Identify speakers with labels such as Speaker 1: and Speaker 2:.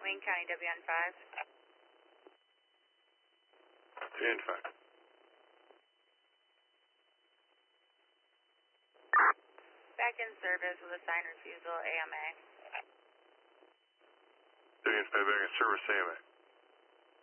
Speaker 1: Wayne County WN5.
Speaker 2: WN5.
Speaker 1: Back in service with a sign refusal, AMA.
Speaker 2: WN5 back in service, AMA.